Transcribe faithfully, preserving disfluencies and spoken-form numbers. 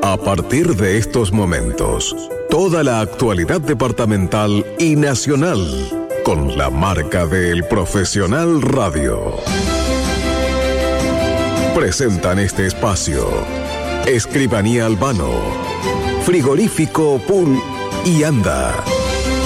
A partir de estos momentos, toda la actualidad departamental y nacional con la marca del Profesional Radio. Presentan este espacio Escribanía Albano, Frigorífico Pool y Anda.